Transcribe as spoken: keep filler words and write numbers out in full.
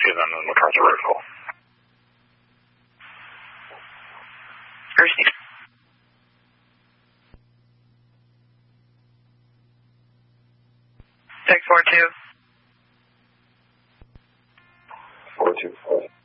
two, then the MacArthur Road. Received. six four two. four two four.